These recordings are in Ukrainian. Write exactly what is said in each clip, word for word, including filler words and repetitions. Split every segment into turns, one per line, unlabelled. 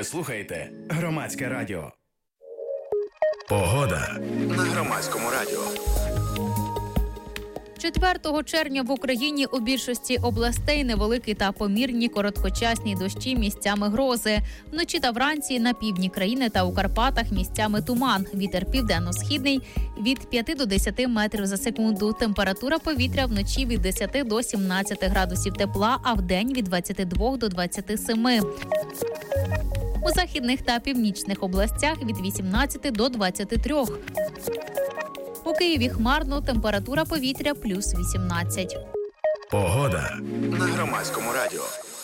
слухаєте Громадське радіо.
Погода на Громадському радіо.
четвертого червня в Україні у більшості областей невеликі та помірні короткочасні дощі, місцями грози. Вночі та вранці на півдні країни та у Карпатах місцями туман. Вітер південно-східний від п'яти до десяти метрів за секунду. Температура повітря вночі від десяти до сімнадцяти градусів тепла, а вдень від двадцяти двох до двадцяти семи. У західних та північних областях від вісімнадцяти до двадцяти трьох. У Києві хмарно, температура повітря плюс вісімнадцять.
Погода на Громадському радіо.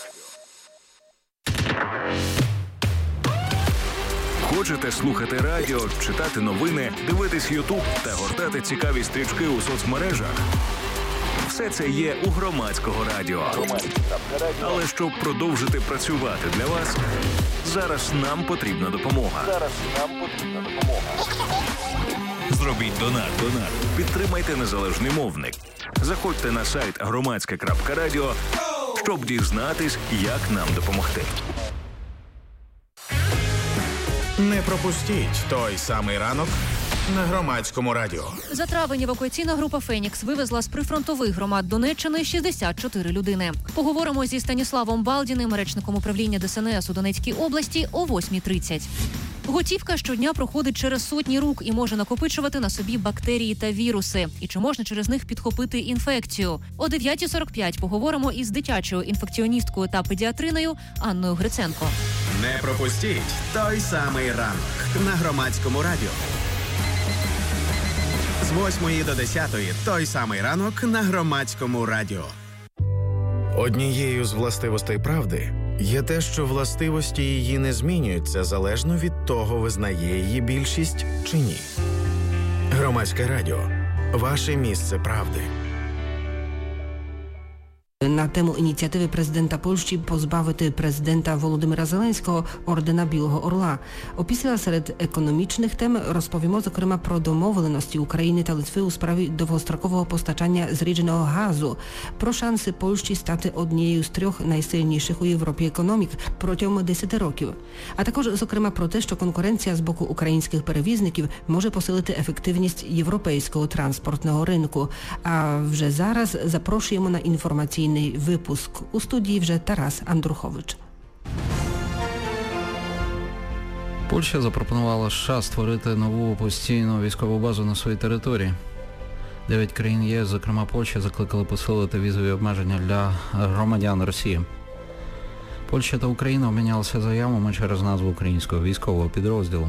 Хочете слухати радіо, читати новини, дивитись Ютуб та гортати цікаві стрічки у соцмережах? Все це є у Громадського радіо. Але щоб продовжити працювати для вас, зараз нам потрібна допомога. Зараз нам потрібна допомога. Зробіть донат. Донат. Підтримайте незалежний мовник. Заходьте на сайт громадське крапка радіо, щоб дізнатись, як нам допомогти.
Не пропустіть той самий ранок на Громадському радіо.
За травень евакуаційна група «Фенікс» вивезла з прифронтових громад Донеччини шістдесят чотири людини. Поговоримо зі Станіславом Балдіним, речником управління Де Ес Ен Ес у Донецькій області, о восьмій тридцять. Готівка щодня проходить через сотні рук і може накопичувати на собі бактерії та віруси. І чи можна через них підхопити інфекцію? О дев'ятій сорок п'ять поговоримо із дитячою інфекціоністкою та педіатриною Анною Гриценко.
Не пропустіть той самий ранок на Громадському радіо. З восьмої до десятої той самий ранок на Громадському радіо.
Однією з властивостей правди є те, що властивості її не змінюються залежно від того, визнає її більшість чи ні. Громадське радіо. Ваше місце правди.
На тему ініціативи президента Польщі позбавити президента Володимира Зеленського ордена Білого Орла. Опісля серед економічних тем розповімо, зокрема, про домовленості України та Литви у справі довгострокового постачання зрідженого газу, про шанси Польщі стати однією з трьох найсильніших у Європі економік протягом десяти років. А також, зокрема, про те, що конкуренція з боку українських перевізників може посилити ефективність європейського транспортного ринку. А вже зараз запрошуємо на інформаційний випуск. У студії вже Тарас Андрухович.
Польща запропонувала США створити нову постійну військову базу на своїй території. Дев'ять країн ЄС, зокрема Польща, закликали посилити візові обмеження для громадян Росії. Польща та Україна обмінялися заявами через назву українського військового підрозділу.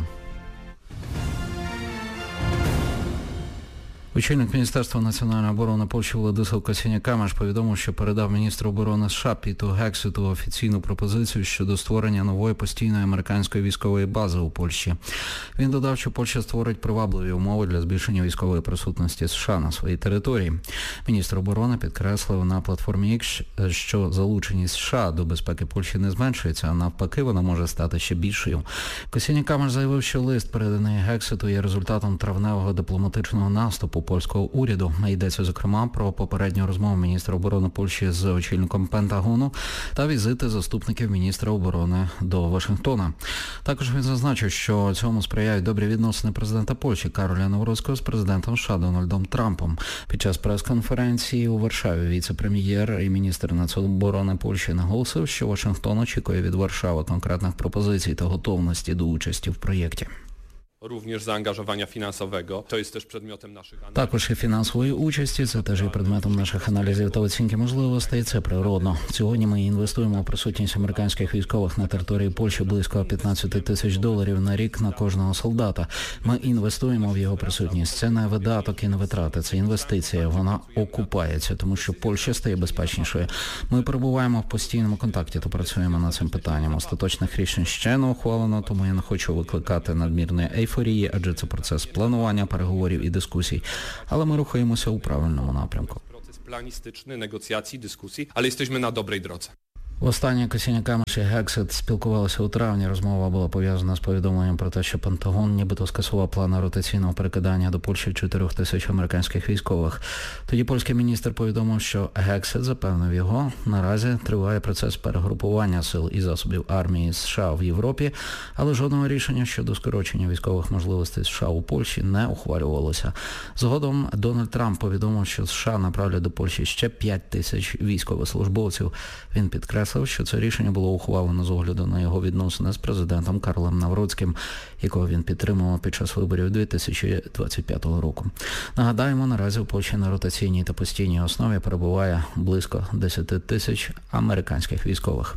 Очільник Міністерства національної оборони Польщі Владислав Косіняк-Камеш повідомив, що передав міністру оборони США Піту Гексету офіційну пропозицію щодо створення нової постійної американської військової бази у Польщі. Він додав, що Польща створить привабливі умови для збільшення військової присутності США на своїй території. Міністр оборони підкреслив на платформі X, що залученість США до безпеки Польщі не зменшується, а навпаки вона може стати ще більшою. Косіняк-Камеш заявив, що лист, переданий Гексету, є результатом травневого дипломатичного наступу польського уряду. Йдеться, зокрема, про попередню розмову міністра оборони Польщі з очільником Пентагону та візити заступників міністра оборони до Вашингтона. Також він зазначив, що цьому сприяють добрі відносини президента Польщі Кароля Навроцького з президентом США Дональдом Трампом. Під час прес-конференції у Варшаві віце-прем'єр і міністр нацоборони Польщі наголосив, що Вашингтон очікує від Варшави конкретних пропозицій та готовності до участі в проєкті.
Również zaangażowania finansowego. To jest też przedmiotem naszych analiz.
Також і фінансової участі, це теж є предметом наших аналізів та оцінки можливостей, це природно. Сьогодні ми інвестуємо у присутність американських військових на території Польщі близько п'ятнадцять тисяч доларів на рік на кожного солдата. Ми інвестуємо в його присутність. Це не видаток і не витрати, це інвестиція. Вона окупається, тому що Польща стає безпечнішою. Ми перебуваємо в постійному контакті та працюємо над цим питанням. Остаточних рішень ще не ухвалено, тому я не хочу викликати надмірний ейфорії, адже це процес планування, переговорів і дискусій. Але ми рухаємося у правильному напрямку.
Proces planistyczny, negocjacji, dyskusji, ale jesteśmy na dobrej drodze.
Востаннє Косіня-Камиш і Гексет спілкувалися у травні. Розмова була пов'язана з повідомленням про те, що Пентагон нібито скасував плани ротаційного перекидання до Польщі чотирьох тисяч американських військових. Тоді польський міністр повідомив, що Гексет запевнив його, наразі триває процес перегрупування сил і засобів армії США в Європі, але жодного рішення щодо скорочення військових можливостей США у Польщі не ухвалювалося. Згодом Дональд Трамп повідомив, що США направлять до Польщі ще п'ять тисяч військовослужбовців. Він підкреслив, що це рішення було ухвалено з огляду на його відносини з президентом Карлом Навроцьким, якого він підтримував під час виборів дві тисячі двадцять п'ятого року. Нагадаємо, наразі в Польщі на ротаційній та постійній основі перебуває близько десять тисяч американських військових.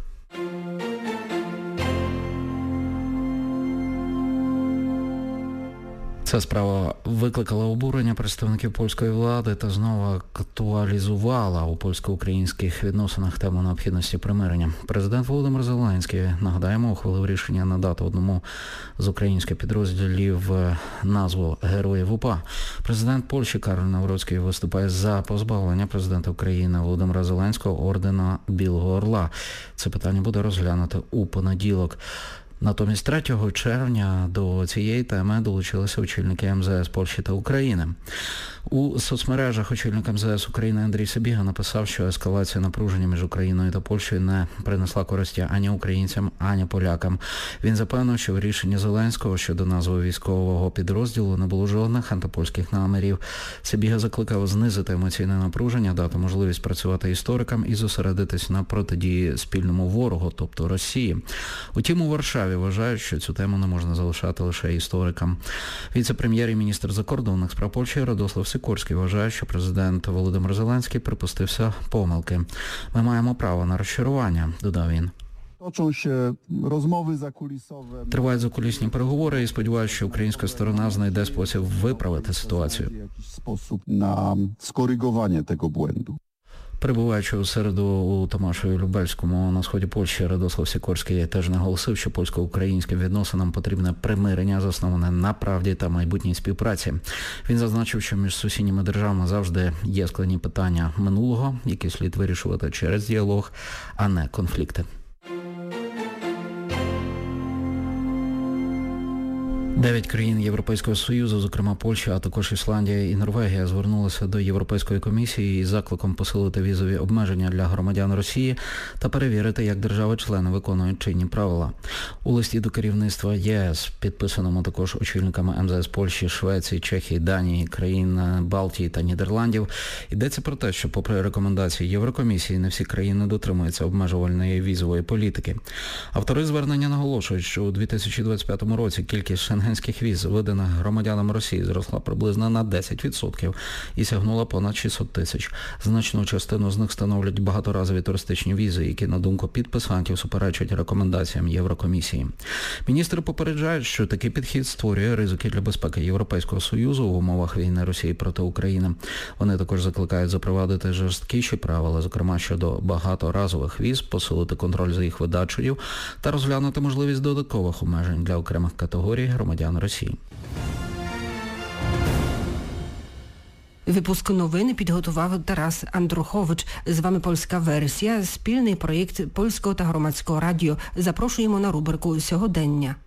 Ця справа викликала обурення представників польської влади та знову актуалізувала у польсько-українських відносинах тему необхідності примирення. Президент Володимир Зеленський, нагадаємо, ухвалив рішення надати одному з українських підрозділів назву Героїв УПА. Президент Польщі Карл Навроцький виступає за позбавлення президента України Володимира Зеленського ордена Білого Орла. Це питання буде розглянуто у понеділок. Натомість третього червня до цієї теми долучилися очільники ем зе ес Польщі та України. У соцмережах очільник ем зе ес України Андрій Сабіга написав, що ескалація напруження між Україною та Польщею не принесла користі ані українцям, ані полякам. Він запевнив, що в рішенні Зеленського щодо назви військового підрозділу не було жодних антипольських намірів. Сабіга закликав знизити емоційне напруження, дати можливість працювати історикам і зосередитись на протидії спільному ворогу, тобто Росії. Утім, у Варшаві вважають, що цю тему не можна залишати лише історикам. Віце-прем'єр і міністр закордонних справ Польщі Радослав Сікорський вважає, що президент Володимир Зеленський припустився помилки. Ми маємо право на розчарування, додав він. Тривають закулісні переговори і сподіваюся, що українська сторона знайде спосіб виправити ситуацію.
На скоригування того бленду.
Перебуваючи у середу у Томашеві Любельському на сході Польщі, Радослав Сікорський теж наголосив, що польсько-українським відносинам потрібне примирення, засноване на правді та майбутній співпраці. Він зазначив, що між сусідніми державами завжди є складні питання минулого, які слід вирішувати через діалог, а не конфлікти. Дев'ять країн Європейського Союзу, зокрема Польща, а також Ісландія і Норвегія, звернулися до Європейської комісії із закликом посилити візові обмеження для громадян Росії та перевірити, як держави-члени виконують чинні правила. У листі до керівництва є ес, підписаному також очільниками ем зе ес Польщі, Швеції, Чехії, Данії, країн Балтії та Нідерландів, йдеться про те, що попри рекомендації Єврокомісії, не всі країни дотримуються обмежувальної візової політики. Автори звернення наголошують, що у дві тисячі двадцять п'ятому році кількість шенгенських віз, виданих громадянам Росії, зросла приблизно на десять відсотків і сягнула понад шістсот тисяч. Значну частину з них становлять багаторазові туристичні візи, які, на думку підписантів, суперечать рекомендаціям Єврокомісії. Міністри попереджають, що такий підхід створює ризики для безпеки Європейського Союзу в умовах війни Росії проти України. Вони також закликають запровадити жорсткіші правила, зокрема щодо багаторазових віз, посилити контроль за їх видачею та розглянути можливість додаткових обмежень для окремих категорій громадян Росії.
Випуск новини підготував Тарас Андрухович. З вами польська версія, спільний проєкт Польського та Громадського радіо. Запрошуємо на рубрику «Сьогодення».